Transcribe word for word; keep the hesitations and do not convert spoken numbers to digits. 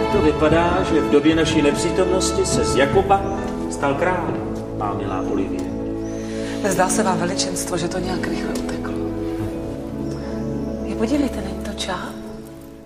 to vypadá, že v době naší nepřítomnosti se z Jakuba stal král, má milá Olivie. Nezdá se vám, veličenstvo, že to nějak rychle uteklo? Je, podívejte, není to čas?